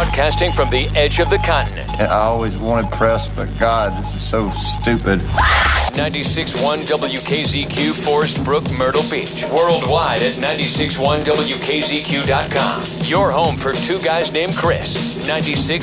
Broadcasting from the edge of the continent. I always wanted press, but God, this is so stupid. 96.1 WKZQ, Forest Brook, Myrtle Beach. Worldwide at 96.1WKZQ.com. Your home for two guys named Chris. 96.